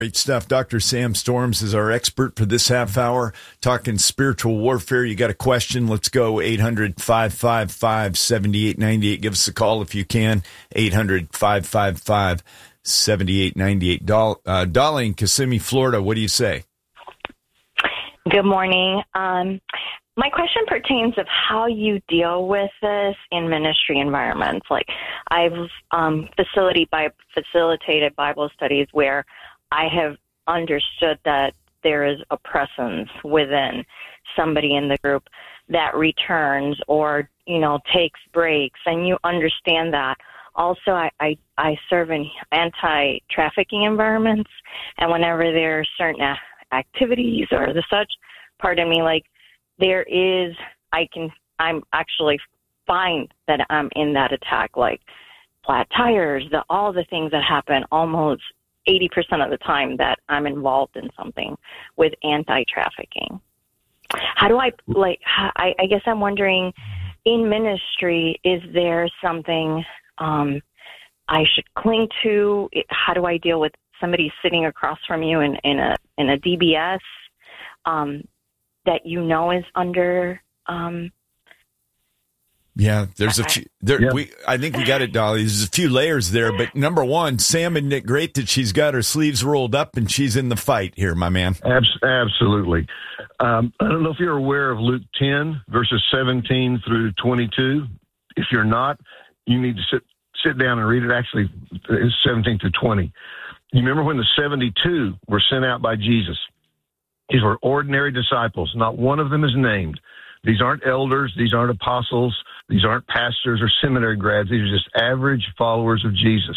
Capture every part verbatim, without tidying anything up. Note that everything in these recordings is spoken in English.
Great stuff. Doctor Sam Storms is our expert for this half hour, talking spiritual warfare. You got a question? Let's go. eight hundred, five five five, seven eight nine eight. Give us a call if you can. eight hundred, five five five, seven eight nine eight. Doll, uh, Dolly in Kissimmee, Florida, what do you say? Good morning. Um, my question pertains of how you deal with this in ministry environments. Like I've um, facility by facilitated Bible studies where I have understood that there is a presence within somebody in the group that returns or, you know, takes breaks, and you understand that. Also, I, I, I serve in anti-trafficking environments, and whenever there are certain a- activities or the such, pardon me, like there is, I can, I'm actually find that I'm in that attack, like flat tires, the, all the things that happen almost eighty percent of the time that I'm involved in something with anti-trafficking. How do I, like, I, I guess I'm wondering, in ministry, is there something um, I should cling to? How do I deal with somebody sitting across from you in, in a in a D B S um, that you know is under... Um, Yeah, there's a few. There, yeah. we, I think we got it, Dolly. There's a few layers there, but number one, Sam, isn't it great that she's got her sleeves rolled up and she's in the fight here, my man? Absolutely. Um, I don't know if you're aware of Luke ten, verses seventeen through twenty-two. If you're not, you need to sit sit down and read it. Actually, it's seventeen through twenty. You remember when the seventy-two were sent out by Jesus? These were ordinary disciples. Not one of them is named. These aren't elders. These aren't apostles. These aren't pastors or seminary grads. These are just average followers of Jesus.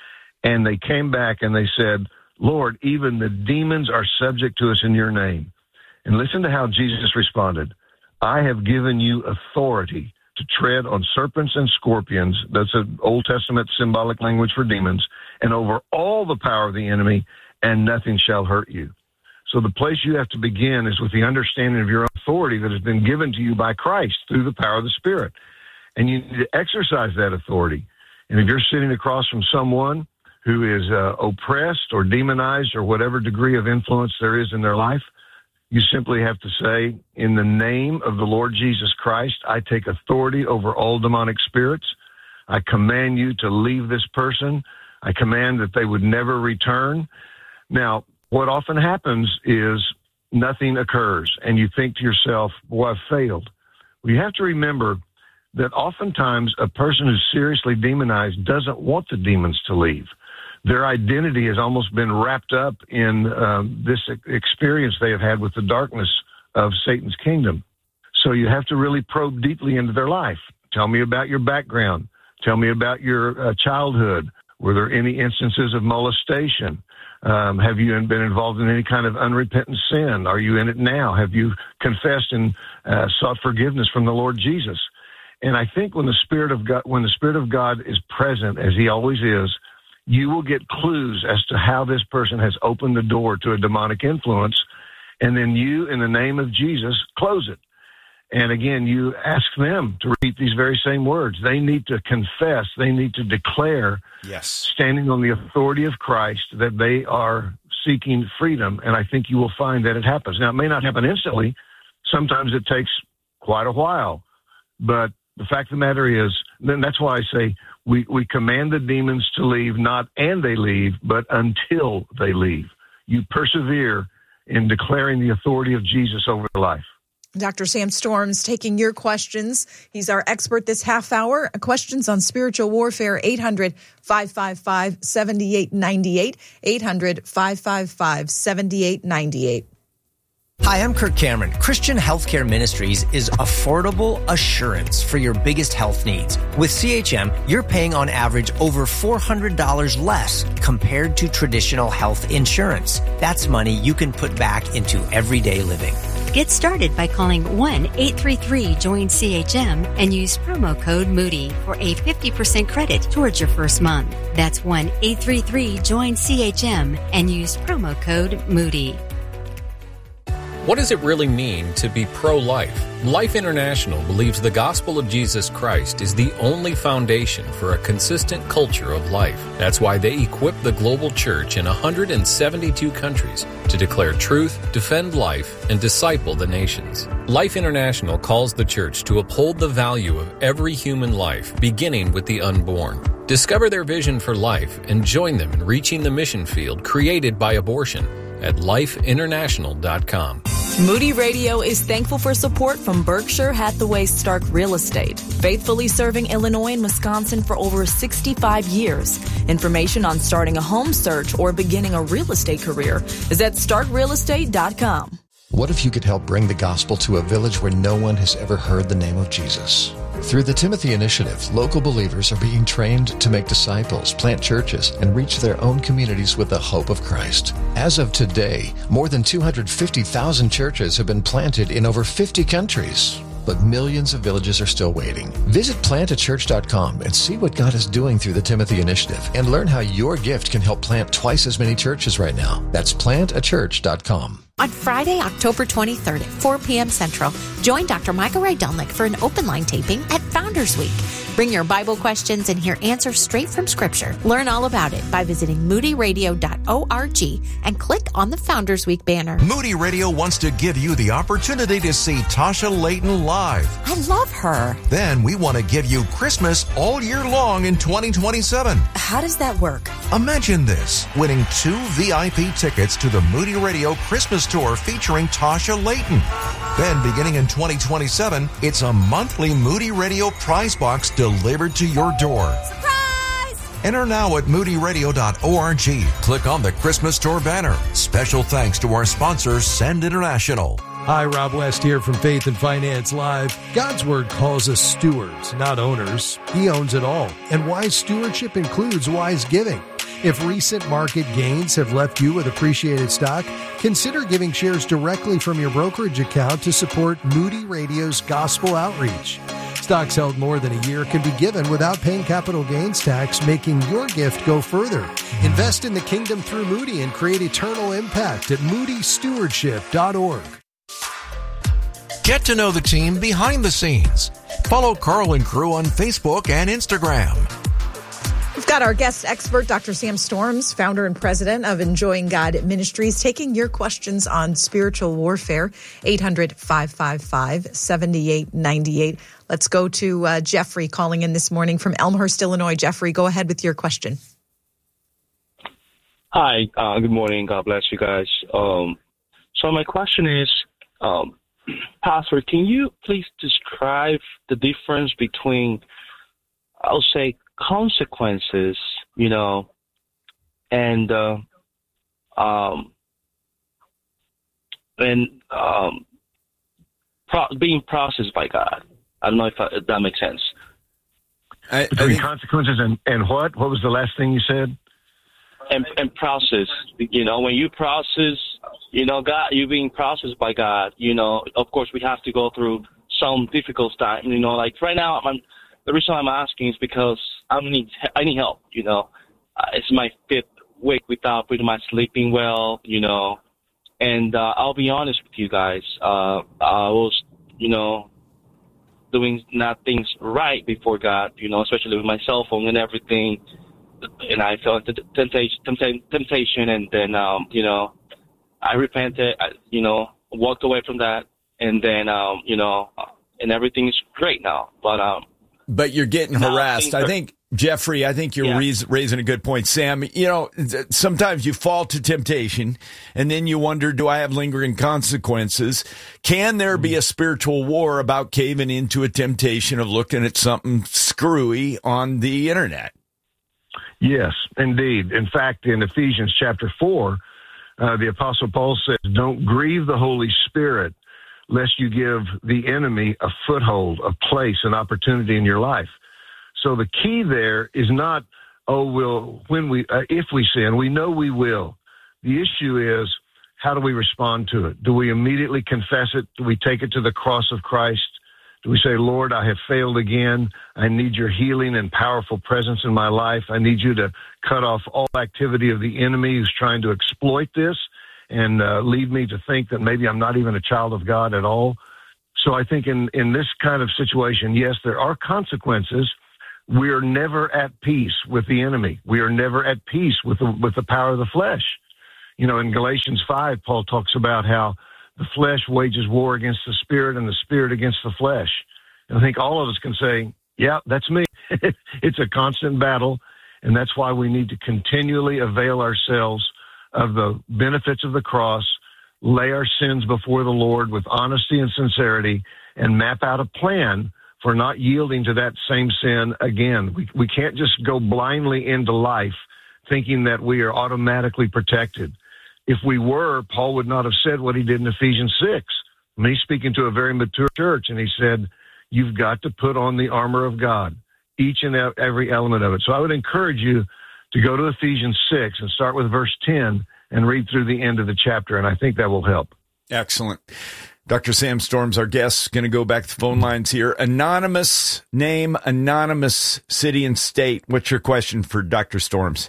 And they came back and they said, Lord, even the demons are subject to us in your name. And listen to how Jesus responded. I have given you authority to tread on serpents and scorpions. That's an Old Testament symbolic language for demons. And over all the power of the enemy, and nothing shall hurt you. So the place you have to begin is with the understanding of your authority that has been given to you by Christ through the power of the Spirit. And you need to exercise that authority. And if you're sitting across from someone who is uh, oppressed or demonized or whatever degree of influence there is in their life, you simply have to say, in the name of the Lord Jesus Christ, I take authority over all demonic spirits. I command you to leave this person. I command that they would never return. Now, what often happens is nothing occurs, and you think to yourself, well, I've failed. Well, you have to remember that oftentimes a person who's seriously demonized doesn't want the demons to leave. Their identity has almost been wrapped up in um, this experience they have had with the darkness of Satan's kingdom. So you have to really probe deeply into their life. Tell me about your background. Tell me about your uh, childhood. Were there any instances of molestation? Um, have you been involved in any kind of unrepentant sin? Are you in it now? Have you confessed and uh, sought forgiveness from the Lord Jesus? And I think when the Spirit of God, when the Spirit of God is present, as He always is, you will get clues as to how this person has opened the door to a demonic influence, and then you, in the name of Jesus, close it. And again, you ask them to repeat these very same words. They need to confess. They need to declare, yes, standing on the authority of Christ, that they are seeking freedom. And I think you will find that it happens. Now, it may not happen instantly. Sometimes it takes quite a while. But the fact of the matter is, then that's why I say we, we command the demons to leave, not and they leave, but until they leave. You persevere in declaring the authority of Jesus over their life. Doctor Sam Storms taking your questions. He's our expert this half hour. Questions on spiritual warfare, eight hundred, five five five, seven eight nine eight, eight hundred, five five five, seven eight nine eight. Hi, I'm Kirk Cameron. Christian Healthcare Ministries is affordable assurance for your biggest health needs. With C H M, you're paying on average over four hundred dollars less compared to traditional health insurance. That's money you can put back into everyday living. Get started by calling one eight three three join C H M and use promo code Moody for a fifty percent credit towards your first month. That's one eight three three join C H M and use promo code Moody. What does it really mean to be pro-life? Life International believes the gospel of Jesus Christ is the only foundation for a consistent culture of life. That's why they equip the global church in one hundred seventy-two countries to declare truth, defend life, and disciple the nations. Life International calls the church to uphold the value of every human life, beginning with the unborn. Discover their vision for life and join them in reaching the mission field created by abortion at life international dot com. Moody Radio is thankful for support from Berkshire Hathaway Stark Real Estate, faithfully serving Illinois and Wisconsin for over sixty-five years. Information on starting a home search or beginning a real estate career is at stark real estate dot com. What if you could help bring the gospel to a village where no one has ever heard the name of Jesus? Through the Timothy Initiative, local believers are being trained to make disciples, plant churches, and reach their own communities with the hope of Christ. As of today, more than two hundred fifty thousand churches have been planted in over fifty countries. But millions of villages are still waiting. Visit plant a church dot com and see what God is doing through the Timothy Initiative and learn how your gift can help plant twice as many churches right now. That's plant a church dot com. On Friday, October twenty-third at four p.m. Central, join Doctor Michael Rydelnik for an open line taping at Founders Week. Bring your Bible questions and hear answers straight from Scripture. Learn all about it by visiting moody radio dot org and click on the Founders Week banner. Moody Radio wants to give you the opportunity to see Tasha Layton live. I love her. Then we want to give you Christmas all year long in twenty twenty-seven. How does that work? Imagine this, winning two V I P tickets to the Moody Radio Christmas Tour featuring Tasha Layton. Then beginning in twenty twenty-seven, it's a monthly Moody Radio prize box delivered to your door. Surprise! Enter now at moody radio dot org. Click on the Christmas Tour banner. Special thanks to our sponsor, Send International. Hi, Rob West here from Faith and Finance Live. God's Word calls us stewards, not owners. He owns it all. And wise stewardship includes wise giving. If recent market gains have left you with appreciated stock, consider giving shares directly from your brokerage account to support Moody Radio's gospel outreach. Stocks held more than a year can be given without paying capital gains tax, making your gift go further. Invest in the kingdom through Moody and create eternal impact at moody stewardship dot org. Get to know the team behind the scenes. Follow Carl and crew on Facebook and Instagram. We've got our guest expert, Doctor Sam Storms, founder and president of Enjoying God Ministries, taking your questions on spiritual warfare, eight hundred, five five five, seven eight nine eight. Let's go to uh, Jeffrey calling in this morning from Elmhurst, Illinois. Jeffrey, go ahead with your question. Hi, uh, good morning. God bless you guys. Um, so my question is, um, Pastor, can you please describe the difference between, I'll say, consequences, you know, and uh, um, and um, pro- being processed by God? I don't know if, I, if that makes sense. I, Between I think, consequences and, and what? What was the last thing you said? And, and process. You know, when you process, you know, God, you're being processed by God. You know, of course, we have to go through some difficult time. You know, like right now, I'm, the reason I'm asking is because I need I need help. You know, uh, it's my fifth week without pretty much sleeping well. You know, and uh, I'll be honest with you guys. Uh, I was, you know, doing not things right before God. You know, especially with my cell phone and everything. And I fell into temptation, temptation, and then um, you know, I repented. I, you know, walked away from that, and then um, you know, and everything is great now. But um. But you're getting harassed. I think, Jeffrey, I think you're yeah. raising a good point. Sam, you know, sometimes you fall to temptation and then you wonder, do I have lingering consequences? Can there be a spiritual war about caving into a temptation of looking at something screwy on the internet? Yes, indeed. In fact, in Ephesians chapter four, uh, the Apostle Paul says, don't grieve the Holy Spirit, lest you give the enemy a foothold, a place, an opportunity in your life. So the key there is not, oh, we'll, when we, uh, if we sin, we know we will. The issue is, how do we respond to it? Do we immediately confess it? Do we take it to the cross of Christ? Do we say, Lord, I have failed again. I need your healing and powerful presence in my life. I need you to cut off all activity of the enemy who's trying to exploit this. and uh, lead me to think that maybe I'm not even a child of God at all. So I think in, in this kind of situation, yes, there are consequences. We are never at peace with the enemy. We are never at peace with the, with the power of the flesh. You know, in Galatians five, Paul talks about how the flesh wages war against the spirit and the spirit against the flesh. And I think all of us can say, yeah, that's me. It's a constant battle. And that's why we need to continually avail ourselves of the benefits of the cross, lay our sins before the Lord with honesty and sincerity, and map out a plan for not yielding to that same sin again. We, we can't just go blindly into life thinking that we are automatically protected. If we were, Paul would not have said what he did in Ephesians six. I mean, he's speaking to a very mature church, and he said, you've got to put on the armor of God, each and every element of it. So I would encourage you to go to Ephesians six and start with verse ten and read through the end of the chapter, and I think that will help. Excellent. Doctor Sam Storms, our guest, going to go back to the phone lines here. Anonymous name, anonymous city and state. What's your question for Doctor Storms?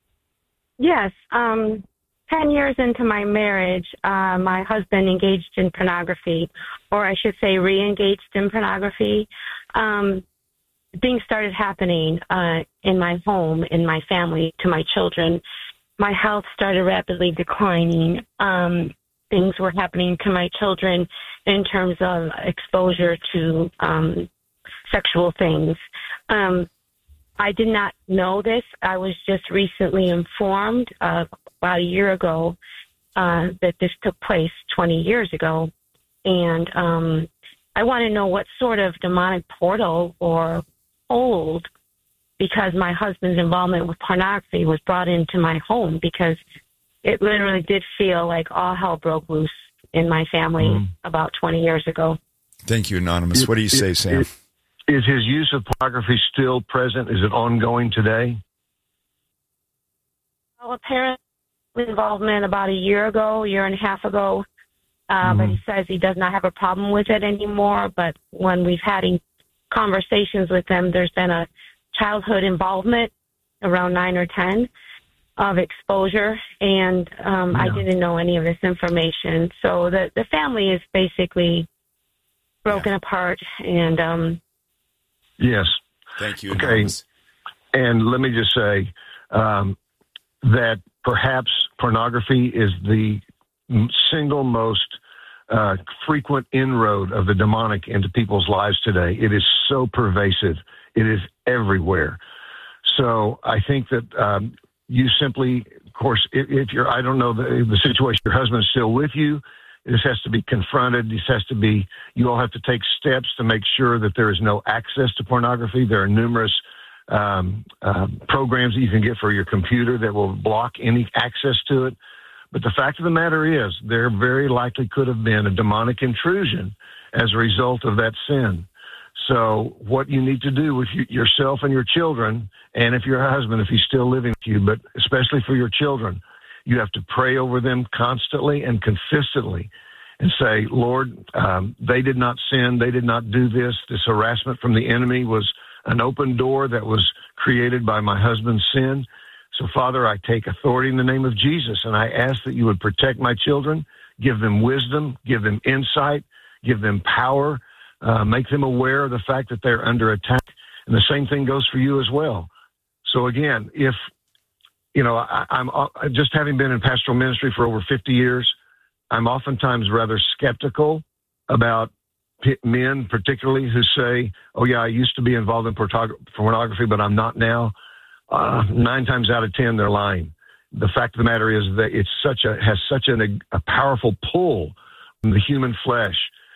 Yes. Um, ten years into my marriage, uh, my husband engaged in pornography, or I should say re-engaged in pornography. Um, things started happening uh, in my home, in my family, to my children. My health started rapidly declining. Um, things were happening to my children in terms of exposure to um, sexual things. Um, I did not know this. I was just recently informed uh, about a year ago uh, that this took place twenty years ago. And um, I want to know what sort of demonic portal or hold, because my husband's involvement with pornography was brought into my home, because it literally did feel like all hell broke loose in my family mm. about twenty years ago. Thank you, Anonymous. What do you say, Sam? Is, is his use of pornography still present? Is it ongoing today? Well, apparently involvement about a year ago, a year and a half ago, uh, mm. but he says he does not have a problem with it anymore. But when we've had conversations with him, there's been a childhood involvement around nine or ten of exposure, and um, yeah. I didn't know any of this information. So the, the family is basically broken yeah. apart, and um, yes. Thank you. Okay. Anonymous. And let me just say um, that perhaps pornography is the single most uh, frequent inroad of the demonic into people's lives today. It is so pervasive. It is everywhere. So I think that um, you simply, of course, if, if you're, I don't know the, the situation, your husband is still with you, this has to be confronted. This has to be, you all have to take steps to make sure that there is no access to pornography. There are numerous um, uh, programs that you can get for your computer that will block any access to it. But the fact of the matter is, there very likely could have been a demonic intrusion as a result of that sin. So what you need to do with you, yourself and your children, and if your husband, if he's still living with you, but especially for your children, you have to pray over them constantly and consistently and say, Lord, um, they did not sin. They did not do this. This harassment from the enemy was an open door that was created by my husband's sin. So, Father, I take authority in the name of Jesus, and I ask that you would protect my children, give them wisdom, give them insight, give them power, uh, make them aware of the fact that they're under attack. And the same thing goes for you as well. So, again, if, you know, I, I'm uh, just having been in pastoral ministry for over fifty years, I'm oftentimes rather skeptical about men, particularly, who say, oh, yeah, I used to be involved in pornography, but I'm not now. Uh, nine times out of ten, they're lying. The fact of the matter is that it's such a has such an, a powerful pull from the human flesh.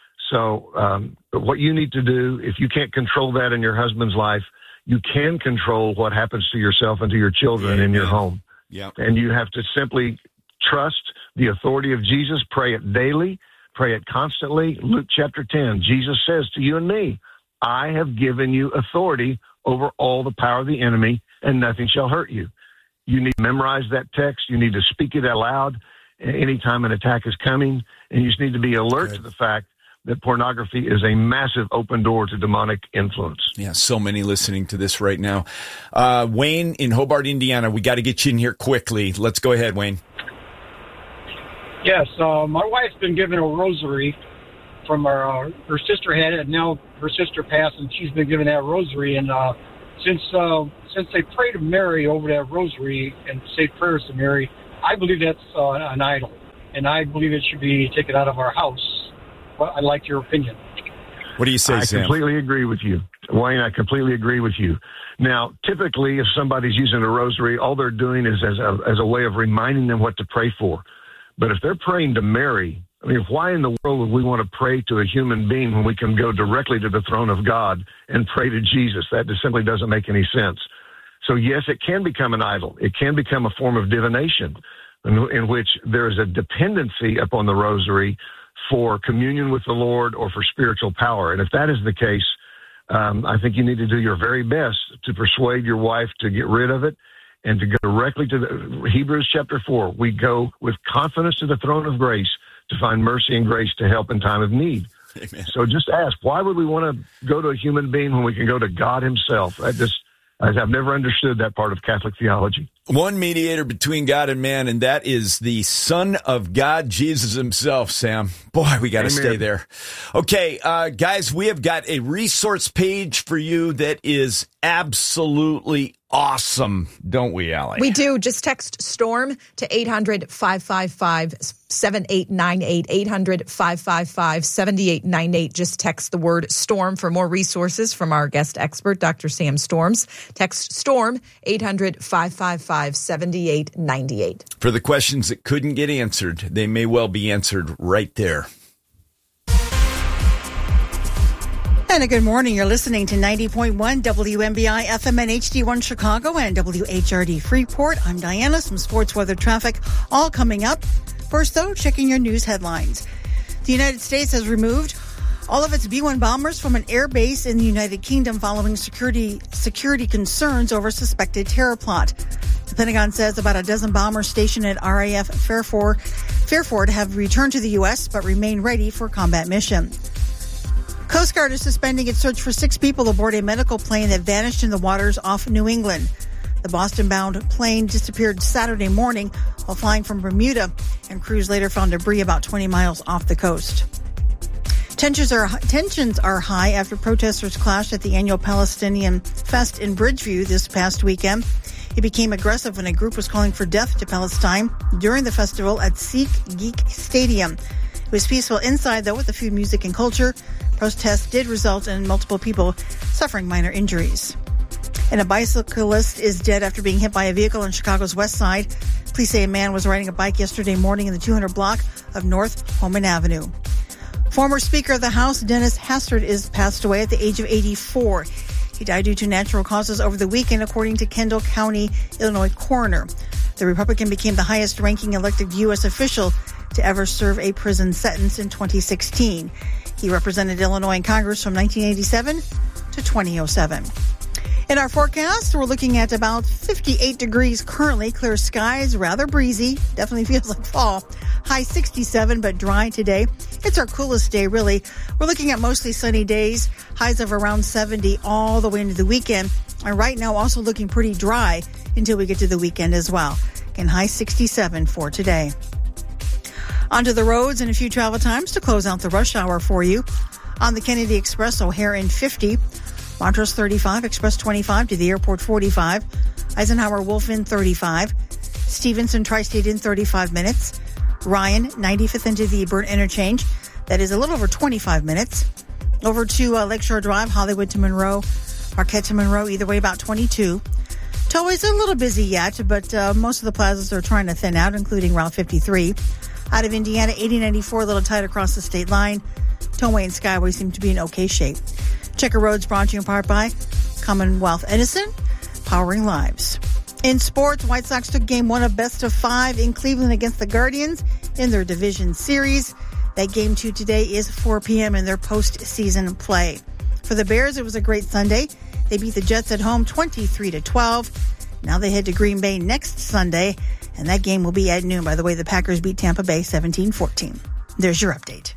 So um, what you need to do, if you can't control that in your husband's life, you can control what happens to yourself and to your children yeah, in your yeah. home. Yeah. And you have to simply trust the authority of Jesus, pray it daily, pray it constantly. Luke chapter ten, Jesus says to you and me, I have given you authority over all the power of the enemy, and nothing shall hurt you. You need to memorize that text. You need to speak it out loud anytime an attack is coming, and you just need to be alert Good. to the fact that pornography is a massive open door to demonic influence. Yeah, so many listening to this right now. Uh, Wayne in Hobart, Indiana, we got to get you in here quickly. Let's go ahead, Wayne. Yes, uh, my wife's been given a rosary from her, uh, her sister had it, and now her sister passed, and she's been given that rosary. And uh, since uh, since they pray to Mary over that rosary and say prayers to Mary, I believe that's uh, an idol, and I believe it should be taken out of our house. Well, I'd like your opinion. What do you say, I Sam? I completely agree with you. Wayne, I completely agree with you. Now, typically, if somebody's using a rosary, all they're doing is as a, as a way of reminding them what to pray for. But if they're praying to Mary, I mean, why in the world would we want to pray to a human being when we can go directly to the throne of God and pray to Jesus? That just simply doesn't make any sense. So, yes, it can become an idol. It can become a form of divination in, in which there is a dependency upon the rosary for communion with the Lord or for spiritual power. And if that is the case, um, I think you need to do your very best to persuade your wife to get rid of it and to go directly to the Hebrews chapter four. We go with confidence to the throne of grace to find mercy and grace to help in time of need. Amen. So just ask, why would we want to go to a human being when we can go to God himself? I just, I've never understood that part of Catholic theology. One mediator between God and man, and that is the Son of God, Jesus himself, Sam. Boy, we got to stay there. Okay, uh, guys, we have got a resource page for you that is absolutely awesome, don't we, Allie? We do. Just text STORM to eight hundred, five five five, seven eight nine eight, eight hundred, five five five, seven eight nine eight. Just text the word STORM for more resources from our guest expert, Doctor Sam Storms. Text STORM, eight hundred, five five five, seven eight nine eight. For the questions that couldn't get answered, they may well be answered right there. And a good morning. You're listening to ninety point one W M B I F M and H D one Chicago and W H R D Freeport. I'm Diana. Some sports, weather, traffic, all coming up. First, though, checking your news headlines. The United States has removed all of its B one bombers from an air base in the United Kingdom following security security concerns over suspected terror plot. The Pentagon says about a dozen bombers stationed at R A F Fairford, Fairford have returned to the U S but remain ready for combat mission. Coast Guard is suspending its search for six people aboard a medical plane that vanished in the waters off New England. The Boston-bound plane disappeared Saturday morning while flying from Bermuda, and crews later found debris about twenty miles off the coast. Tensions are, tensions are high after protesters clashed at the annual Palestinian Fest in Bridgeview this past weekend. It became aggressive when a group was calling for death to Palestine during the festival at SeatGeek Stadium. It was peaceful inside, though, with the food, music, and culture. Protests did result in multiple people suffering minor injuries. And a bicyclist is dead after being hit by a vehicle on Chicago's west side. Police say a man was riding a bike yesterday morning in the two hundred block of North Holman Avenue. Former Speaker of the House, Dennis Hastert, is passed away at the age of eighty-four. He died due to natural causes over the weekend, according to Kendall County, Illinois coroner. The Republican became the highest-ranking elected U S official to ever serve a prison sentence in twenty sixteen. He represented Illinois in Congress from nineteen eighty-seven to twenty oh seven. In our forecast, we're looking at about fifty-eight degrees currently, clear skies, rather breezy, definitely feels like fall. High sixty-seven, but dry today. It's our coolest day, really. We're looking at mostly sunny days, highs of around seventy all the way into the weekend. And right now, also looking pretty dry until we get to the weekend as well. Again, high sixty-seven for today. Onto the roads and a few travel times to close out the rush hour for you. On the Kennedy Express, O'Hare in fifty. Montrose thirty-five, Express twenty-five to the airport forty-five. Eisenhower Wolf in thirty-five. Stevenson Tri-State in thirty-five minutes. Ryan ninety-fifth into the Burnt Interchange. That is a little over twenty-five minutes. Over to uh, Lakeshore Drive, Hollywood to Monroe. Marquette to Monroe, either way about twenty-two. Tollway's a little busy yet, but uh, most of the plazas are trying to thin out, including Route fifty-three. Out of Indiana, eighty ninety-four, a little tight across the state line. Tollway and Skyway seem to be in okay shape. Checker Roads brought to you in part by Commonwealth Edison, powering lives. In sports, White Sox took game one of best of five in Cleveland against the Guardians in their division series. That game two today is four p.m. in their postseason play. For the Bears, it was a great Sunday. They beat the Jets at home twenty-three to twelve. Now they head to Green Bay next Sunday, and that game will be at noon. By the way, the Packers beat Tampa Bay seventeen fourteen. There's your update.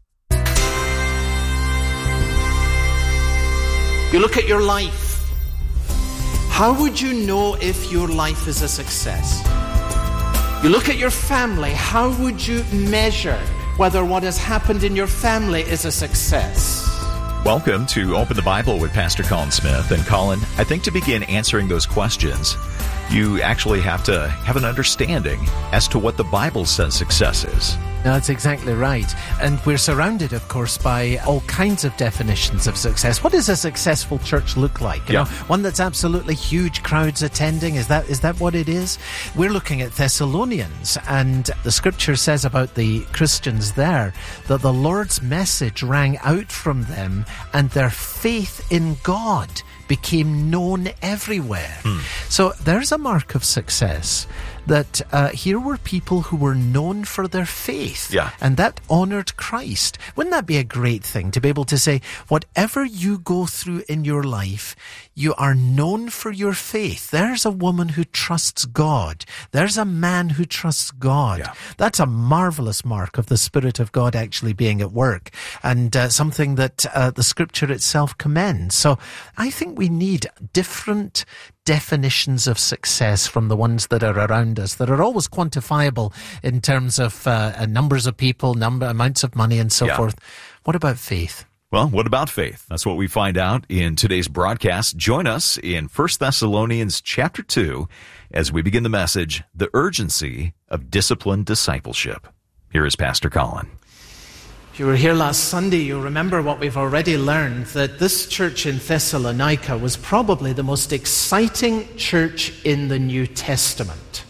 You look at your life. How would you know if your life is a success? You look at your family, how would you measure whether what has happened in your family is a success? Welcome to Open the Bible with Pastor Colin Smith. And Colin, I think to begin answering those questions, you actually have to have an understanding as to what the Bible says success is. No, that's exactly right. And we're surrounded, of course, by all kinds of definitions of success. What does a successful church look like? You Yeah. know, one that's absolutely huge crowds attending. Is that is that what it is? We're looking at Thessalonians, and the scripture says about the Christians there that the Lord's message rang out from them, and their faith in God became known everywhere. Hmm. So there's a mark of success, that uh, here were people who were known for their faith. Yeah. And that honored Christ. Wouldn't that be a great thing to be able to say, whatever you go through in your life, you are known for your faith. There's a woman who trusts God. There's a man who trusts God. Yeah. That's a marvelous mark of the Spirit of God actually being at work, and uh, something that uh, the scripture itself commends. So I think we need different definitions of success from the ones that are around us, that are always quantifiable in terms of uh, numbers of people, number, amounts of money, and so Yeah. forth. What about faith? Well, what about faith? That's what we find out in today's broadcast. Join us in First Thessalonians chapter two as we begin the message, The Urgency of Disciplined Discipleship. Here is Pastor Colin. If you were here last Sunday, you'll remember what we've already learned, that this church in Thessalonica was probably the most exciting church in the New Testament.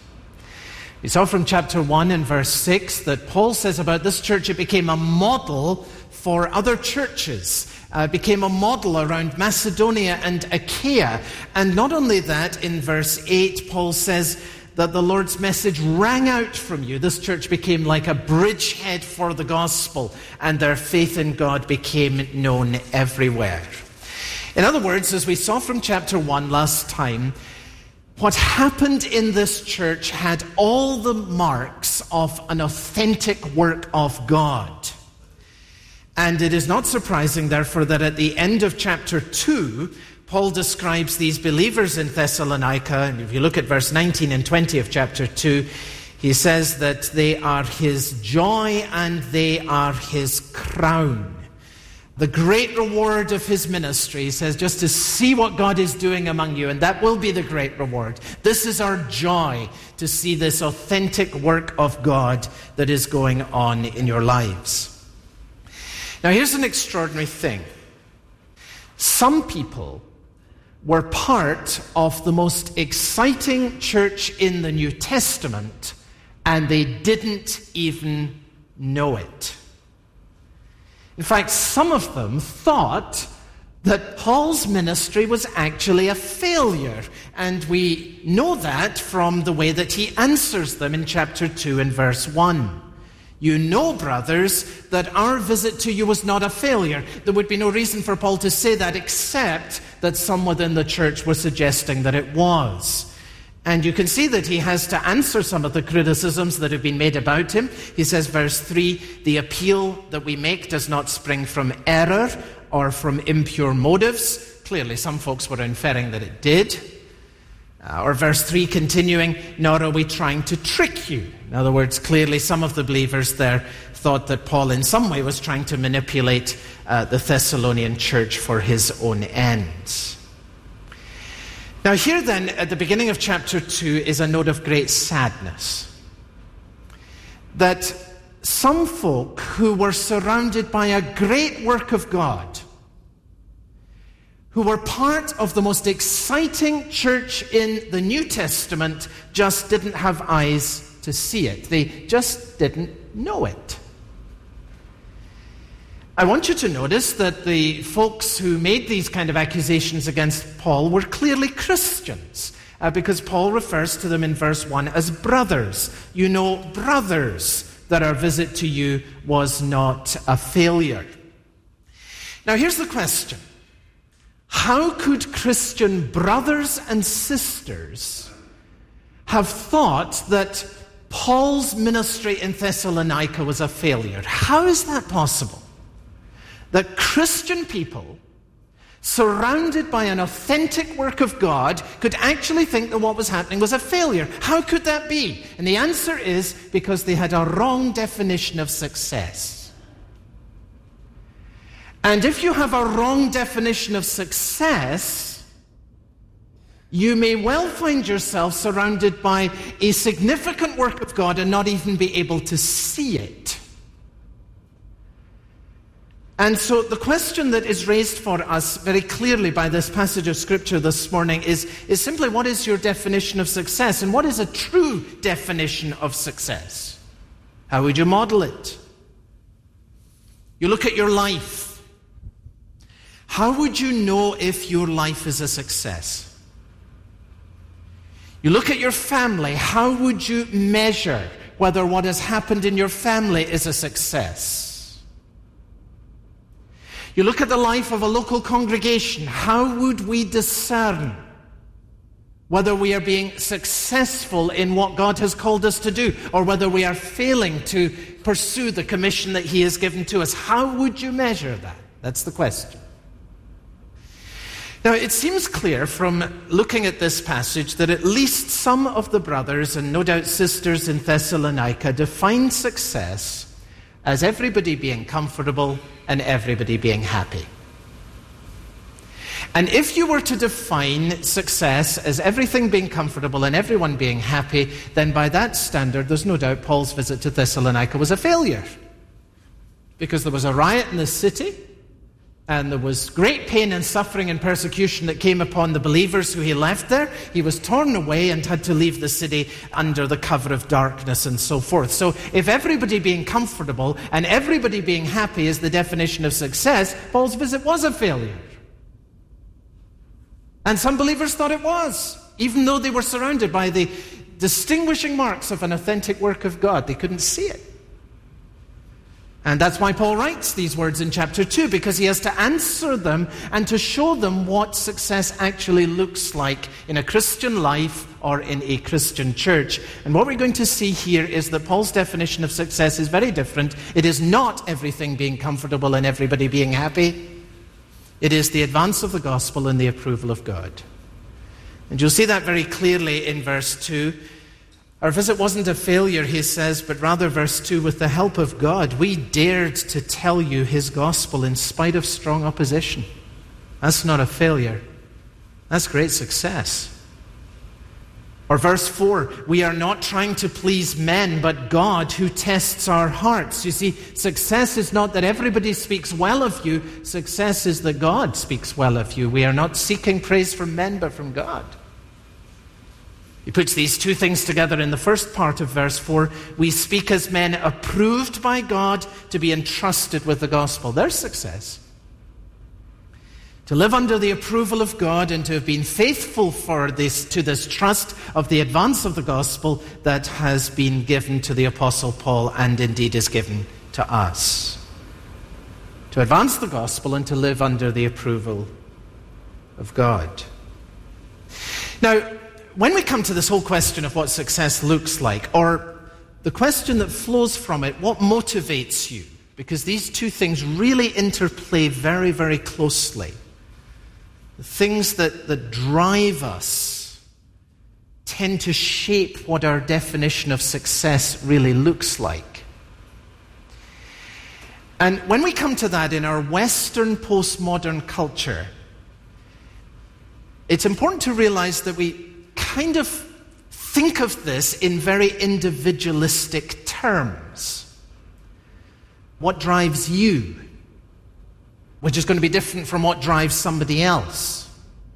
We saw from chapter one and verse six that Paul says about this church, it became a model for other churches. Uh, became a model around Macedonia and Achaia. And not only that, in verse eight, Paul says that the Lord's message rang out from you. This church became like a bridgehead for the gospel, and their faith in God became known everywhere. In other words, as we saw from chapter one last time, what happened in this church had all the marks of an authentic work of God. And it is not surprising, therefore, that at the end of chapter two, Paul describes these believers in Thessalonica, and if you look at verse nineteen and twenty of chapter two, he says that they are his joy and they are his crown. The great reward of his ministry, he says, just to see what God is doing among you, and that will be the great reward. This is our joy, to see this authentic work of God that is going on in your lives. Now, here's an extraordinary thing. Some people were part of the most exciting church in the New Testament, and they didn't even know it. In fact, some of them thought that Paul's ministry was actually a failure, and we know that from the way that he answers them in chapter two and verse one. You know, brothers, that our visit to you was not a failure. There would be no reason for Paul to say that, except that some within the church were suggesting that it was. And you can see that he has to answer some of the criticisms that have been made about him. He says, verse three, the appeal that we make does not spring from error or from impure motives. Clearly, some folks were inferring that it did. Uh, or verse three continuing, nor are we trying to trick you. In other words, clearly some of the believers there thought that Paul in some way was trying to manipulate uh, the Thessalonian church for his own ends. Now here then, at the beginning of chapter two, is a note of great sadness. That some folk who were surrounded by a great work of God, who were part of the most exciting church in the New Testament, just didn't have eyes to see it. They just didn't know it. I want you to notice that the folks who made these kind of accusations against Paul were clearly Christians, uh, because Paul refers to them in verse one as brothers. You know, brothers, that our visit to you was not a failure. Now here's the question. How could Christian brothers and sisters have thought that Paul's ministry in Thessalonica was a failure? How is that possible? That Christian people surrounded by an authentic work of God, could actually think that what was happening was a failure. How could that be? And the answer is because they had a wrong definition of success. And if you have a wrong definition of success, you may well find yourself surrounded by a significant work of God and not even be able to see it. And so the question that is raised for us very clearly by this passage of Scripture this morning is, is simply, what is your definition of success? And what is a true definition of success? How would you model it? You look at your life. How would you know if your life is a success? You look at your family. How would you measure whether what has happened in your family is a success? You look at the life of a local congregation. How would we discern whether we are being successful in what God has called us to do, or whether we are failing to pursue the commission that He has given to us? How would you measure that? That's the question. Now, it seems clear from looking at this passage that at least some of the brothers, and no doubt sisters in Thessalonica, define success as everybody being comfortable and everybody being happy. And if you were to define success as everything being comfortable and everyone being happy, then by that standard, there's no doubt Paul's visit to Thessalonica was a failure. Because there was a riot in the city, and there was great pain and suffering and persecution that came upon the believers who he left there. He was torn away and had to leave the city under the cover of darkness and so forth. So if everybody being comfortable and everybody being happy is the definition of success, Paul's visit was a failure. And some believers thought it was, even though they were surrounded by the distinguishing marks of an authentic work of God. They couldn't see it. And that's why Paul writes these words in chapter two, because he has to answer them and to show them what success actually looks like in a Christian life or in a Christian church. And what we're going to see here is that Paul's definition of success is very different. It is not everything being comfortable and everybody being happy. It is the advance of the gospel and the approval of God. And you'll see that very clearly in verse two. Our visit wasn't a failure, he says, but rather, verse two, with the help of God, we dared to tell you His gospel in spite of strong opposition. That's not a failure. That's great success. Or verse four, we are not trying to please men, but God who tests our hearts. You see, success is not that everybody speaks well of you. Success is that God speaks well of you. We are not seeking praise from men, but from God. He puts these two things together in the first part of verse four. We speak as men approved by God to be entrusted with the gospel. There's success. To live under the approval of God and to have been faithful for this, to this trust of the advance of the gospel that has been given to the Apostle Paul and indeed is given to us. To advance the gospel and to live under the approval of God. Now, when we come to this whole question of what success looks like, or the question that flows from it, what motivates you? Because these two things really interplay very, very closely. The things that, that drive us tend to shape what our definition of success really looks like. And when we come to that in our Western postmodern culture, it's important to realize that we kind of think of this in very individualistic terms. What drives you? Which is going to be different from what drives somebody else.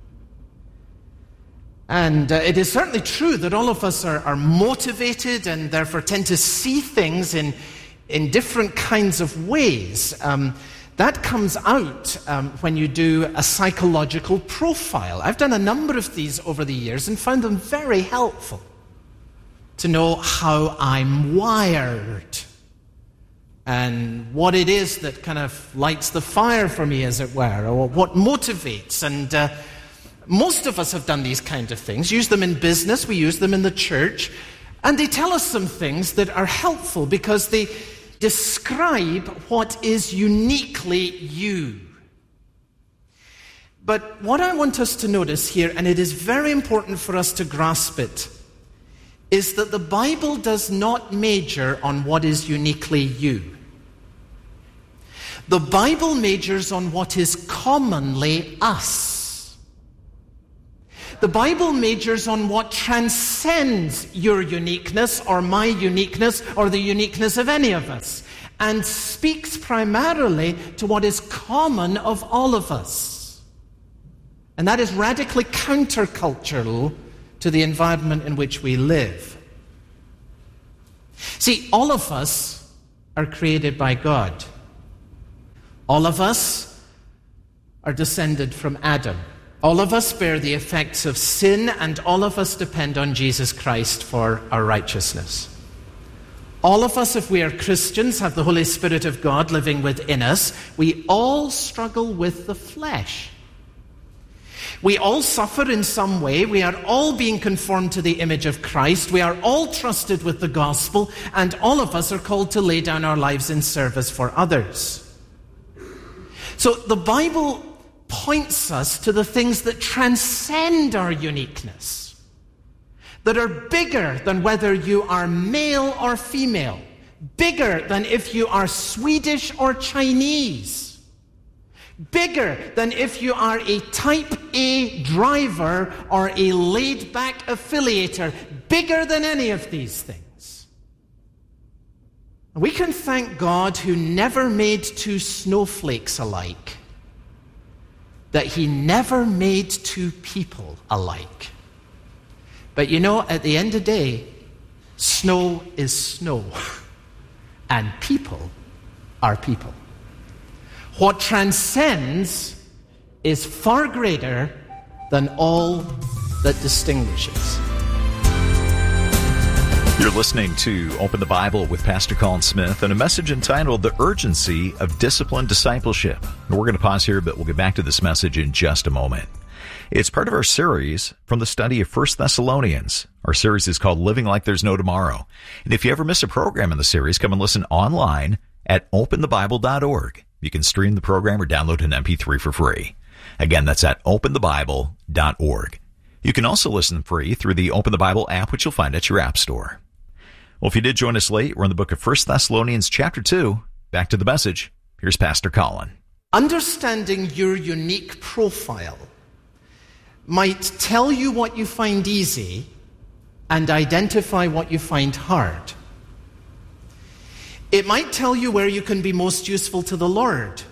And uh, it is certainly true that all of us are, are motivated and therefore tend to see things in, in different kinds of ways. Um, That comes out um, when you do a psychological profile. I've done a number of these over the years and found them very helpful to know how I'm wired and what it is that kind of lights the fire for me, as it were, or what motivates. And uh, most of us have done these kind of things, use them in business, we use them in the church, and they tell us some things that are helpful because they describe what is uniquely you. But what I want us to notice here, and it is very important for us to grasp it, is that the Bible does not major on what is uniquely you. The Bible majors on what is commonly us. The Bible majors on what transcends your uniqueness or my uniqueness or the uniqueness of any of us, and speaks primarily to what is common of all of us. And that is radically countercultural to the environment in which we live. See, all of us are created by God. All of us are descended from Adam. All of us bear the effects of sin, and all of us depend on Jesus Christ for our righteousness. All of us, if we are Christians, have the Holy Spirit of God living within us. We all struggle with the flesh. We all suffer in some way. We are all being conformed to the image of Christ. We are all trusted with the gospel, and all of us are called to lay down our lives in service for others. So the Bible points us to the things that transcend our uniqueness, that are bigger than whether you are male or female, bigger than if you are Swedish or Chinese, bigger than if you are a type A driver or a laid-back affiliator, bigger than any of these things. We can thank God who never made two snowflakes alike, that he never made two people alike. But you know, at the end of the day, snow is snow, and people are people. What transcends is far greater than all that distinguishes. You're listening to Open the Bible with Pastor Colin Smith and a message entitled The Urgency of Disciplined Discipleship. We're going to pause here, but we'll get back to this message in just a moment. It's part of our series from the study of First Thessalonians. Our series is called Living Like There's No Tomorrow. And if you ever miss a program in the series, come and listen online at open the bible dot org. You can stream the program or download an M P three for free. Again, that's at open the bible dot org. You can also listen free through the Open the Bible app, which you'll find at your app store. Well, if you did join us late, we're in the book of First Thessalonians chapter two. Back to the message. Here's Pastor Colin. Understanding your unique profile might tell you what you find easy and identify what you find hard. It might tell you where you can be most useful to the Lord.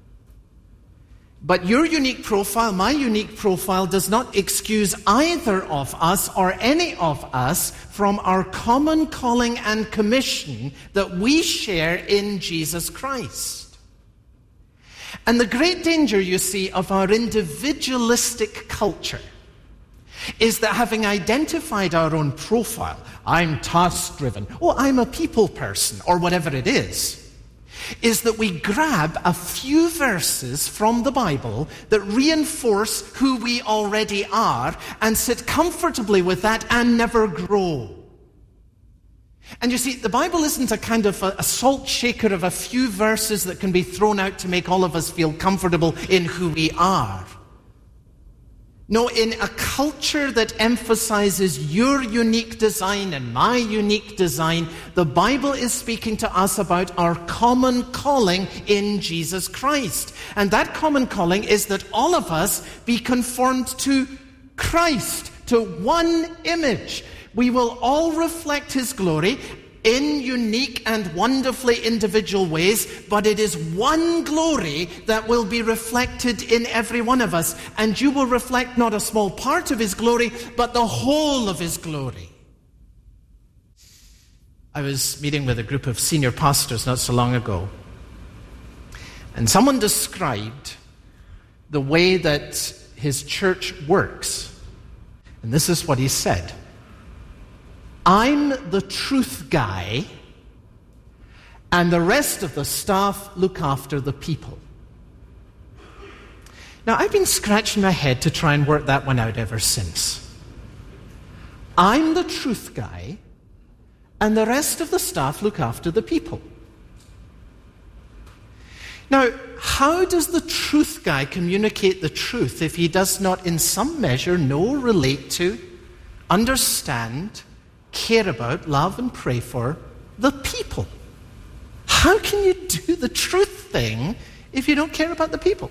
But your unique profile, my unique profile, does not excuse either of us or any of us from our common calling and commission that we share in Jesus Christ. And the great danger, you see, of our individualistic culture is that having identified our own profile, I'm task-driven, oh, I'm a people person, or whatever it is, is that we grab a few verses from the Bible that reinforce who we already are and sit comfortably with that and never grow. And you see, the Bible isn't a kind of a, a salt shaker of a few verses that can be thrown out to make all of us feel comfortable in who we are. No, in a culture that emphasizes your unique design and my unique design, the Bible is speaking to us about our common calling in Jesus Christ. And that common calling is that all of us be conformed to Christ, to one image. We will all reflect his glory in unique and wonderfully individual ways, but it is one glory that will be reflected in every one of us. And you will reflect not a small part of his glory, but the whole of his glory. I was meeting with a group of senior pastors not so long ago, and someone described the way that his church works. And this is what he said. I'm the truth guy, and the rest of the staff look after the people. Now, I've been scratching my head to try and work that one out ever since. I'm the truth guy, and the rest of the staff look after the people. Now, how does the truth guy communicate the truth if he does not in some measure know, relate to, understand, care about, love and pray for the people? How can you do the truth thing if you don't care about the people?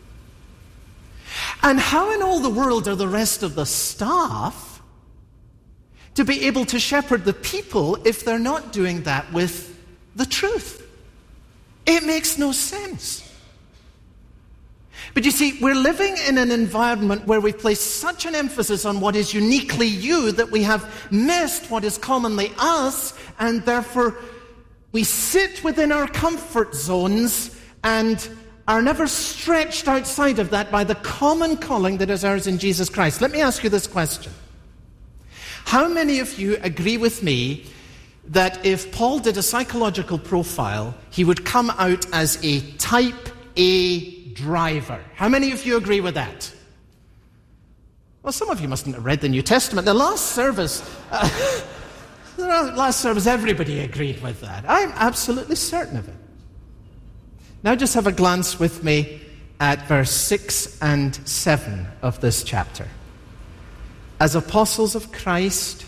And how in all the world are the rest of the staff to be able to shepherd the people if they're not doing that with the truth? It makes no sense. But you see, we're living in an environment where we place such an emphasis on what is uniquely you that we have missed what is commonly us, and therefore we sit within our comfort zones and are never stretched outside of that by the common calling that is ours in Jesus Christ. Let me ask you this question. How many of you agree with me that if Paul did a psychological profile, he would come out as a type A driver? How many of you agree with that? Well, some of you mustn't have read the New Testament. The last service, uh, the last service, everybody agreed with that. I'm absolutely certain of it. Now just have a glance with me at verse six and seven of this chapter. As apostles of Christ,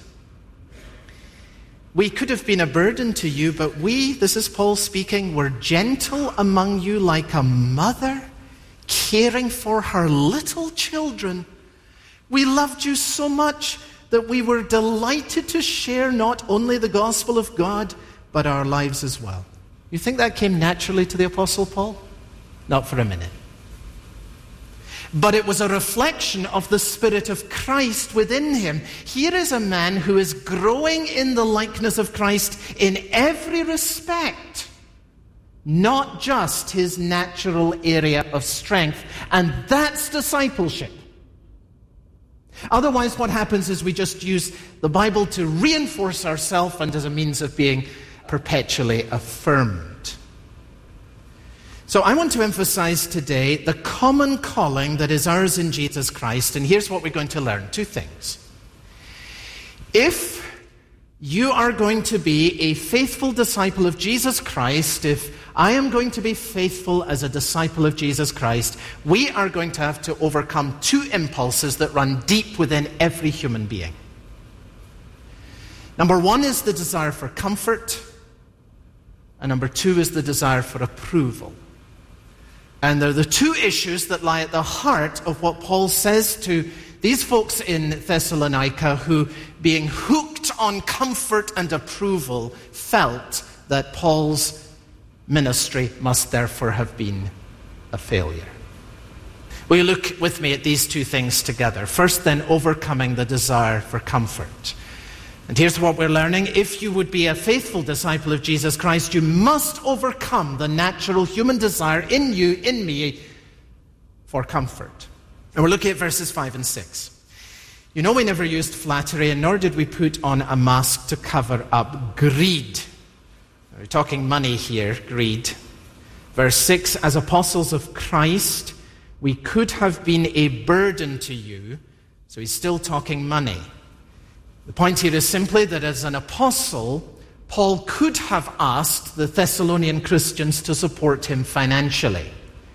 we could have been a burden to you, but we, this is Paul speaking, were gentle among you like a mother caring for her little children. We loved you so much that we were delighted to share not only the gospel of God, but our lives as well. You think that came naturally to the Apostle Paul? Not for a minute. But it was a reflection of the Spirit of Christ within him. Here is a man who is growing in the likeness of Christ in every respect, not just his natural area of strength. And that's discipleship. Otherwise, what happens is we just use the Bible to reinforce ourselves and as a means of being perpetually affirmed. So I want to emphasize today the common calling that is ours in Jesus Christ. And here's what we're going to learn. Two things. If you are going to be a faithful disciple of Jesus Christ, if I am going to be faithful as a disciple of Jesus Christ, we are going to have to overcome two impulses that run deep within every human being. Number one is the desire for comfort, and number two is the desire for approval. And they're the two issues that lie at the heart of what Paul says to these folks in Thessalonica who, being hooked on comfort and approval, felt that Paul's ministry must therefore have been a failure. Will you look with me at these two things together? First, then, overcoming the desire for comfort. And here's what we're learning. If you would be a faithful disciple of Jesus Christ, you must overcome the natural human desire in you, in me, for comfort. And we're looking at verses five and six. You know, we never used flattery, and nor did we put on a mask to cover up greed. We're talking money here, greed. Verse six, as apostles of Christ, we could have been a burden to you. So he's still talking money. The point here is simply that as an apostle, Paul could have asked the Thessalonian Christians to support him financially.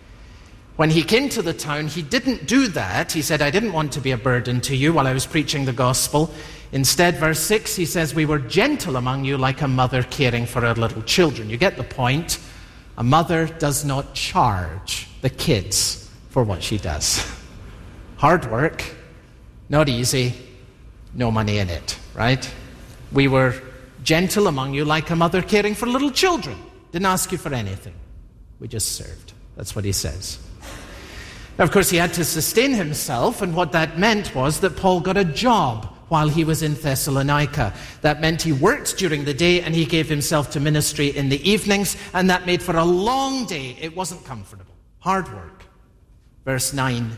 When he came to the town, he didn't do that. He said, I didn't want to be a burden to you while I was preaching the gospel. Instead, verse six, he says, we were gentle among you like a mother caring for her little children. You get the point. A mother does not charge the kids for what she does. Hard work, not easy, no money in it, right? We were gentle among you like a mother caring for little children. Didn't ask you for anything. We just served. That's what he says. Now, of course, he had to sustain himself, and what that meant was that Paul got a job while he was in Thessalonica. That meant he worked during the day and he gave himself to ministry in the evenings, and that made for a long day. It wasn't comfortable. Hard work. Verse nine.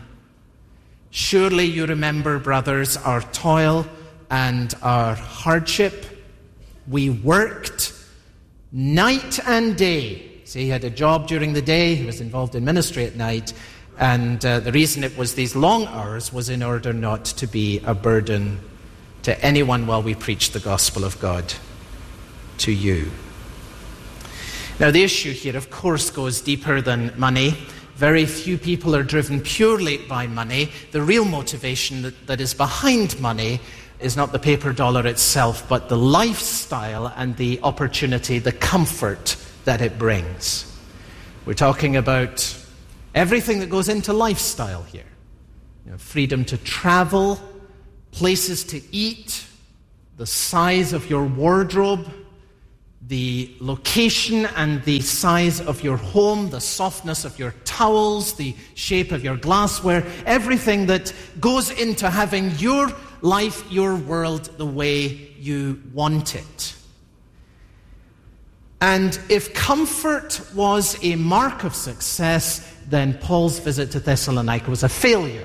Surely you remember, brothers, our toil and our hardship. We worked night and day. See, he had a job during the day. He was involved in ministry at night. And uh, the reason it was these long hours was in order not to be a burden to anyone while we preach the gospel of God to you. Now, the issue here, of course, goes deeper than money. Very few people are driven purely by money. The real motivation that, that is behind money is not the paper dollar itself, but the lifestyle and the opportunity, the comfort that it brings. We're talking about everything that goes into lifestyle here. You know, freedom to travel, places to eat, the size of your wardrobe, the location and the size of your home, the softness of your towels, the shape of your glassware, everything that goes into having your life, your world, the way you want it. And if comfort was a mark of success, then Paul's visit to Thessalonica was a failure.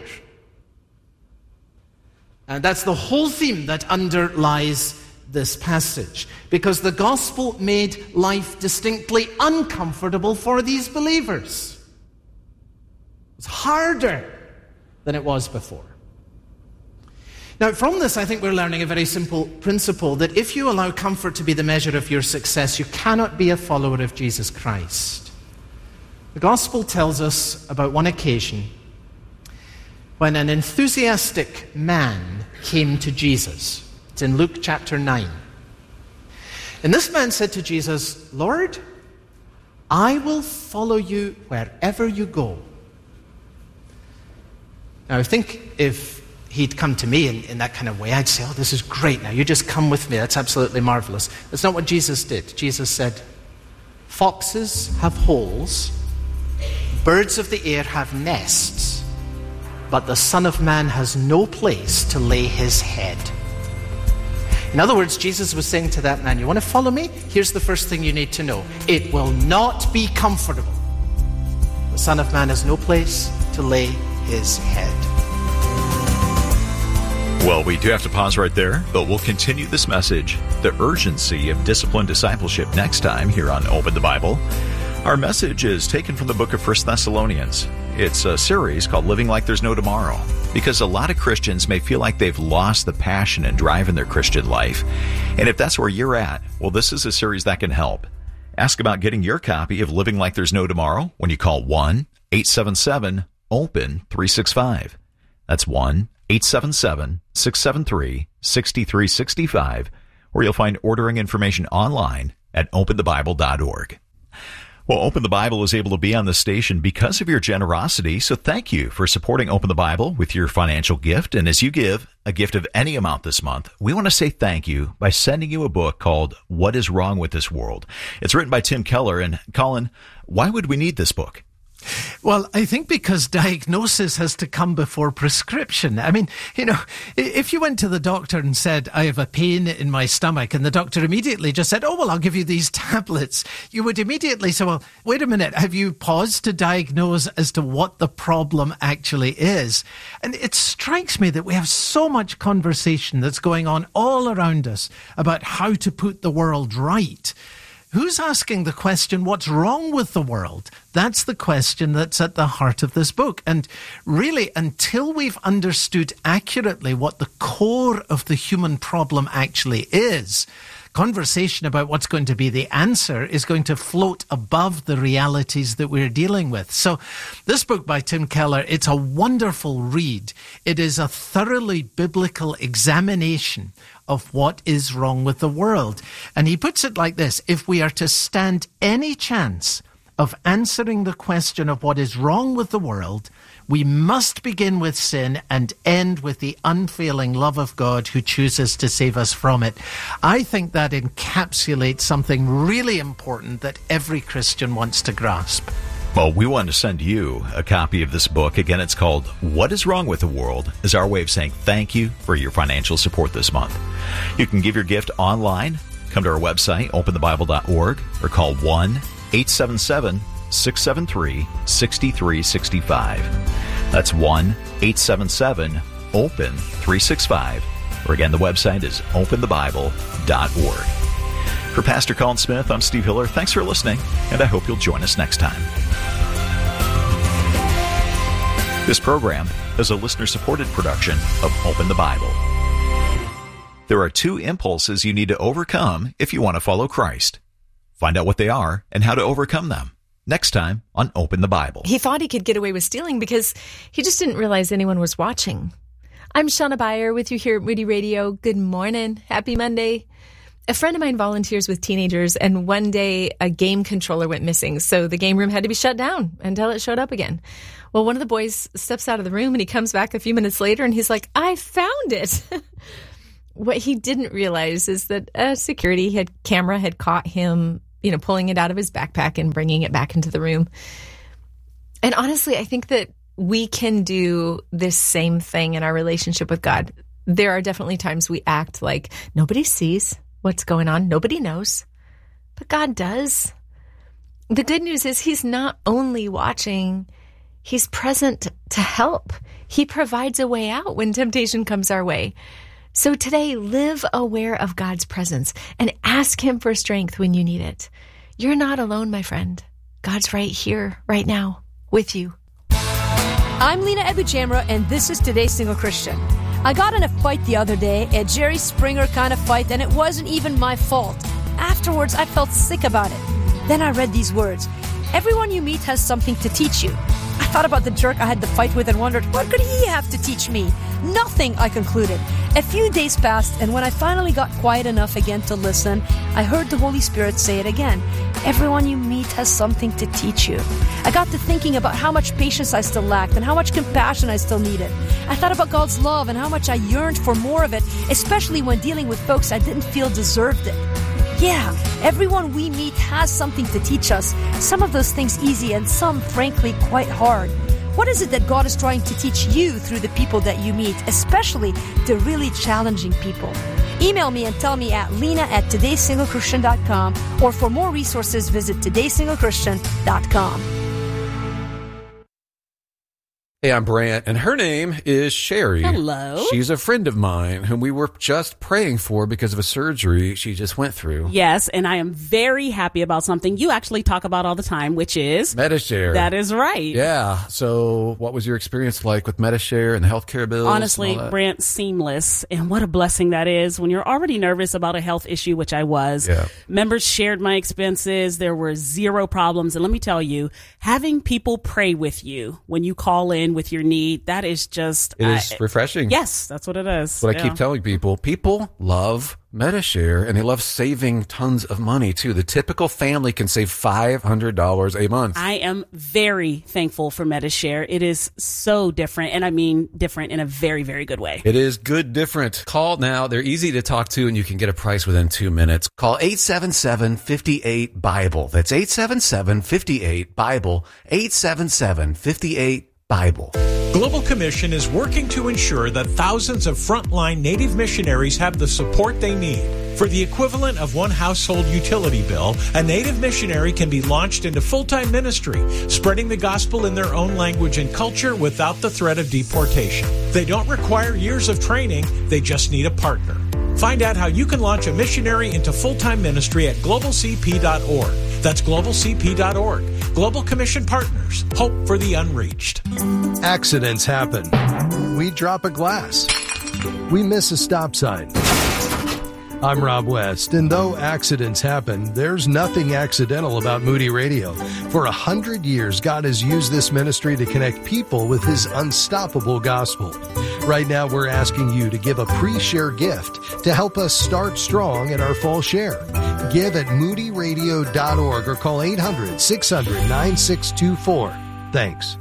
And that's the whole theme that underlies this passage, because the gospel made life distinctly uncomfortable for these believers. It's harder than it was before. Now, from this, I think we're learning a very simple principle, that if you allow comfort to be the measure of your success, you cannot be a follower of Jesus Christ. The gospel tells us about one occasion when an enthusiastic man came to Jesus. It's in Luke chapter nine. And this man said to Jesus, "Lord, I will follow you wherever you go." Now, I think if he'd come to me in, in that kind of way, I'd say, "Oh, this is great. Now, you just come with me. That's absolutely marvelous." That's not what Jesus did. Jesus said, "Foxes have holes, birds of the air have nests, but the Son of Man has no place to lay his head." In other words, Jesus was saying to that man, you want to follow me? Here's the first thing you need to know. It will not be comfortable. The Son of Man has no place to lay his head. Well, we do have to pause right there, but we'll continue this message, the urgency of disciplined discipleship, next time here on Open the Bible. Our message is taken from the book of First Thessalonians. It's a series called Living Like There's No Tomorrow, because a lot of Christians may feel like they've lost the passion and drive in their Christian life. And if that's where you're at, well, this is a series that can help. Ask about getting your copy of Living Like There's No Tomorrow when you call one eight seven seven open three six five. That's one eight seven seven six seven three six three six five, or you'll find ordering information online at open the bible dot org. Well, Open the Bible is able to be on the station because of your generosity, so thank you for supporting Open the Bible with your financial gift. And as you give a gift of any amount this month, we want to say thank you by sending you a book called What is Wrong with This World? It's written by Tim Keller. And Colin, why would we need this book? Well, I think because diagnosis has to come before prescription. I mean, you know, if you went to the doctor and said, I have a pain in my stomach, and the doctor immediately just said, oh, well, I'll give you these tablets, you would immediately say, well, wait a minute, have you paused to diagnose as to what the problem actually is? And it strikes me that we have so much conversation that's going on all around us about how to put the world right. Who's asking the question, what's wrong with the world? That's the question that's at the heart of this book. And really, until we've understood accurately what the core of the human problem actually is, conversation about what's going to be the answer is going to float above the realities that we're dealing with. So this book by Tim Keller, it's a wonderful read. It is a thoroughly biblical examination of what is wrong with the world. And he puts it like this: if we are to stand any chance of answering the question of what is wrong with the world, we must begin with sin and end with the unfailing love of God who chooses to save us from it. I think that encapsulates something really important that every Christian wants to grasp. Well, we want to send you a copy of this book. Again, it's called What is Wrong with the World, is our way of saying thank you for your financial support this month. You can give your gift online. Come to our website, open the bible dot org, or call one eight seven seven six seven three six three six five. That's one eight seven seven open three six five. Or again, the website is open the bible dot org. For Pastor Colin Smith, I'm Steve Hiller. Thanks for listening, and I hope you'll join us next time. This program is a listener-supported production of Open the Bible. There are two impulses you need to overcome if you want to follow Christ: Find out what they are and how to overcome them. Next time on Open the Bible. He thought he could get away with stealing because he just didn't realize anyone was watching. I'm Shauna Beyer with you here at Moody Radio. Good morning. Happy Monday. A friend of mine volunteers with teenagers, and one day a game controller went missing, so the game room had to be shut down until it showed up again. Well, one of the boys steps out of the room, and he comes back a few minutes later, and he's like, I found it. What he didn't realize is that a security had, camera had caught him, you know, pulling it out of his backpack and bringing it back into the room. And honestly, I think that we can do this same thing in our relationship with God. There are definitely times we act like nobody sees what's going on. Nobody knows. But God does. The good news is he's not only watching, he's present to help. He provides a way out when temptation comes our way. So today, live aware of God's presence and ask him for strength when you need it. You're not alone, my friend. God's right here, right now, with you. I'm Lena Ebujamra, and this is Today's Single Christian. I got in a fight the other day, a Jerry Springer kind of fight, and it wasn't even my fault. Afterwards, I felt sick about it. Then I read these words. Everyone you meet has something to teach you. I thought about the jerk I had the fight with and wondered, what could he have to teach me? Nothing, I concluded. A few days passed, and when I finally got quiet enough again to listen, I heard the Holy Spirit say it again. Everyone you meet has something to teach you. I got to thinking about how much patience I still lacked and how much compassion I still needed. I thought about God's love and how much I yearned for more of it, especially when dealing with folks I didn't feel deserved it. Yeah, everyone we meet has something to teach us. Some of those things easy and some, frankly, quite hard. What is it that God is trying to teach you through the people that you meet, especially the really challenging people? Email me and tell me at lena at todays single christian dot com, or for more resources, visit todays single christian dot com. Hey, I'm Brant, and her name is Sherry. Hello. She's a friend of mine whom we were just praying for because of a surgery she just went through. Yes, and I am very happy about something you actually talk about all the time, which is Medi-Share. That is right. Yeah. So what was your experience like with Medi-Share and the healthcare bills? Honestly, Brant, seamless. And what a blessing that is when you're already nervous about a health issue, which I was. Yeah. Members shared my expenses. There were zero problems. And let me tell you, having people pray with you when you call in with your need, that is just... It is uh, refreshing. Yes, that's what it is. That's what yeah. I keep telling people. People love Medi-Share, and they love saving tons of money, too. The typical family can save five hundred dollars a month. I am very thankful for Medi-Share. It is so different, and I mean different in a very, very good way. It is good different. Call now. They're easy to talk to, and you can get a price within two minutes. Call eight seven seven, five eight, BIBLE. That's eight seven seven, five eight, BIBLE. eight seven seven, five eight, BIBLE. Global Commission is working to ensure that thousands of frontline Native missionaries have the support they need. For the equivalent of one household utility bill, a Native missionary can be launched into full-time ministry, spreading the gospel in their own language and culture without the threat of deportation. They don't require years of training, they just need a partner. Find out how you can launch a missionary into full-time ministry at global c p dot org. That's global c p dot org. Global Commission Partners. Hope for the unreached. Accidents happen. We drop a glass. We miss a stop sign. I'm Rob West, and though accidents happen, there's nothing accidental about Moody Radio. For a hundred years, God has used this ministry to connect people with His unstoppable gospel. Right now, we're asking you to give a pre-share gift to help us start strong in our fall share. Give at moody radio dot org or call eight hundred, six hundred, nine six two four. Thanks.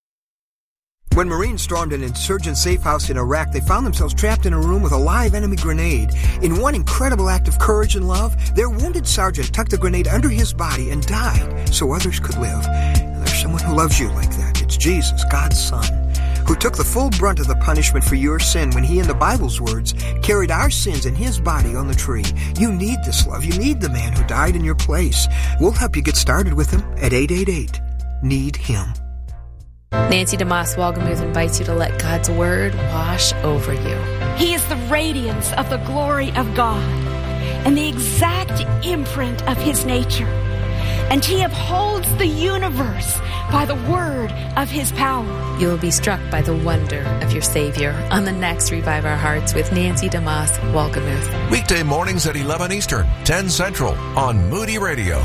When Marines stormed an insurgent safe house in Iraq, they found themselves trapped in a room with a live enemy grenade. In one incredible act of courage and love, their wounded sergeant tucked the grenade under his body and died so others could live. And there's someone who loves you like that. It's Jesus, God's Son, who took the full brunt of the punishment for your sin when He, in the Bible's words, carried our sins in His body on the tree. You need this love. You need the man who died in your place. We'll help you get started with Him at eight eight eight, need him. Nancy DeMoss Walgemuth invites you to let God's Word wash over you. He is the radiance of the glory of God and the exact imprint of His nature. and he upholds the universe by the word of his power. You will be struck by the wonder of your Savior on the next Revive Our Hearts with Nancy DeMoss Wolgemuth. Weekday mornings at eleven Eastern, ten Central on Moody Radio.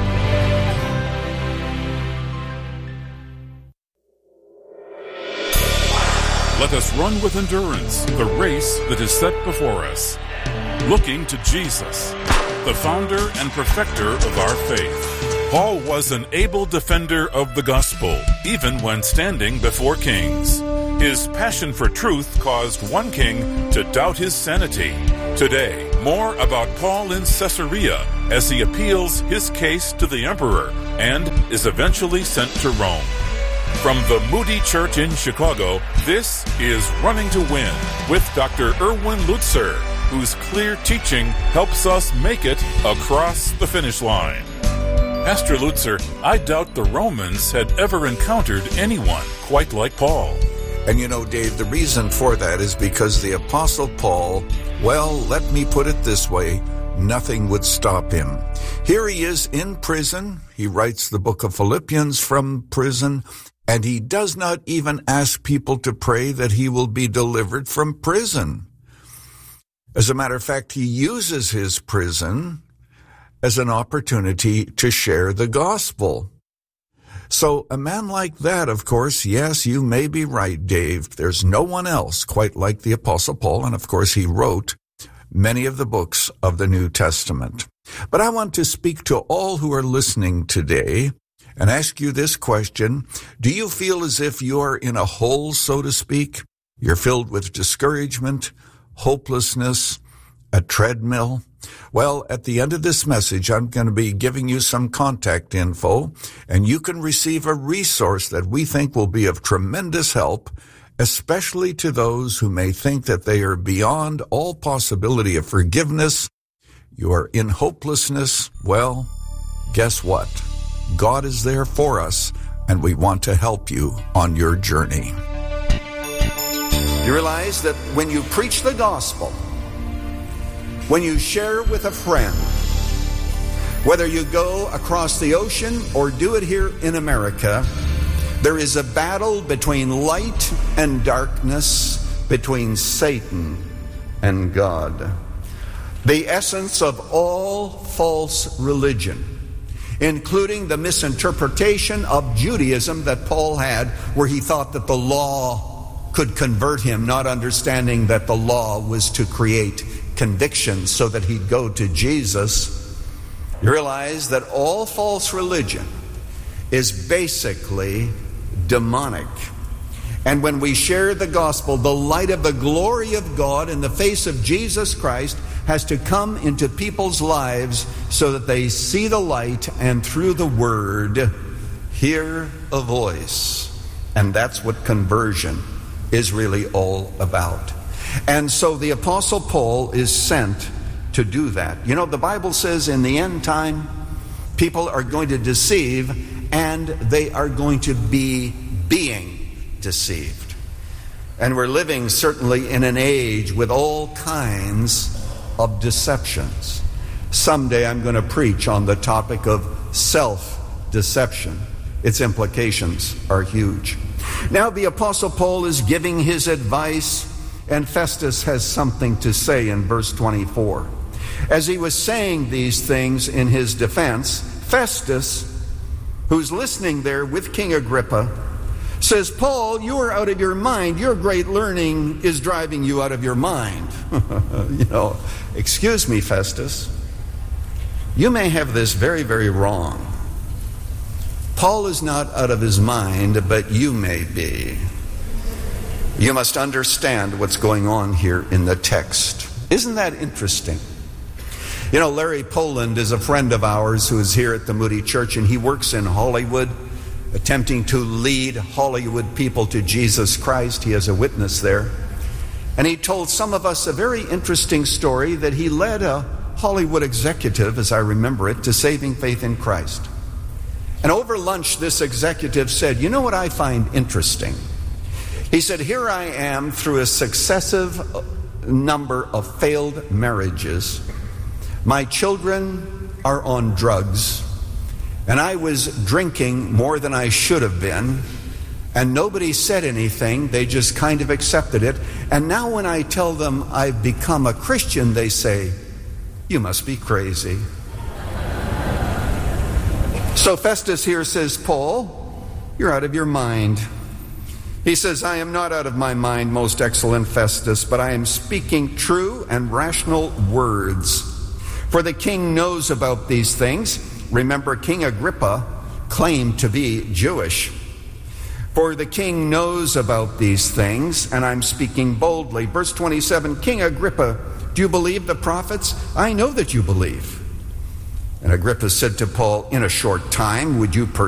Let us run with endurance the race that is set before us, looking to Jesus, the founder and perfecter of our faith. Paul was an able defender of the gospel, even when standing before kings. His passion for truth caused one king to doubt his sanity. Today, more about Paul in Caesarea as he appeals his case to the emperor and is eventually sent to Rome. From the Moody Church in Chicago, this is Running to Win with Doctor Erwin Lutzer, whose clear teaching helps us make it across the finish line. Pastor Lutzer, I doubt the Romans had ever encountered anyone quite like Paul. And you know, Dave, the reason for that is because the Apostle Paul, well, let me put it this way, nothing would stop him. Here he is in prison. He writes the book of Philippians from prison, and he does not even ask people to pray that he will be delivered from prison. As a matter of fact, he uses his prison as an opportunity to share the gospel. So a man like that, of course, yes, you may be right, Dave. There's no one else quite like the Apostle Paul, and of course he wrote many of the books of the New Testament. But I want to speak to all who are listening today and ask you this question. Do you feel as if you are in a hole, so to speak? You're filled with discouragement, hopelessness, a treadmill? Well, at the end of this message, I'm going to be giving you some contact info, and you can receive a resource that we think will be of tremendous help, especially to those who may think that they are beyond all possibility of forgiveness. You are in hopelessness. Well, guess what? God is there for us, and we want to help you on your journey. You realize that when you preach the gospel, when you share with a friend, whether you go across the ocean or do it here in America, there is a battle between light and darkness, between Satan and God. The essence of all false religion, including the misinterpretation of Judaism that Paul had, where he thought that the law could convert him, not understanding that the law was to create conviction so that he'd go to Jesus. You realize that all false religion is basically demonic. And when we share the gospel, the light of the glory of God in the face of Jesus Christ has to come into people's lives so that they see the light and through the word hear a voice. And that's what conversion is really all about. And so the Apostle Paul is sent to do that. You know, the Bible says in the end time, people are going to deceive, and they are going to be being deceived. And we're living certainly in an age with all kinds of deceptions. Someday I'm going to preach on the topic of self-deception. Its implications are huge. Now the Apostle Paul is giving his advice, and Festus has something to say in verse twenty-four. As he was saying these things in his defense, Festus, who's listening there with King Agrippa, says, Paul, you are out of your mind. Your great learning is driving you out of your mind. You know, excuse me, Festus. You may have this very, very wrong. Paul is not out of his mind, but you may be. You must understand what's going on here in the text. Isn't that interesting? You know, Larry Poland is a friend of ours who is here at the Moody Church, and he works in Hollywood, attempting to lead Hollywood people to Jesus Christ. He has a witness there. And he told some of us a very interesting story that he led a Hollywood executive, as I remember it, to saving faith in Christ. And over lunch, this executive said, you know what I find interesting? He said, here I am through a successive number of failed marriages. My children are on drugs, and I was drinking more than I should have been, and nobody said anything. They just kind of accepted it. And now when I tell them I've become a Christian, they say, "You must be crazy." So Festus here says, "Paul, you're out of your mind." He says, "I am not out of my mind, most excellent Festus, but I am speaking true and rational words. For the king knows about these things." Remember, King Agrippa claimed to be Jewish. "For the king knows about these things, and I'm speaking boldly." Verse twenty-seven, "King Agrippa, do you believe the prophets? I know that you believe." And Agrippa said to Paul, "In a short time, would you persuade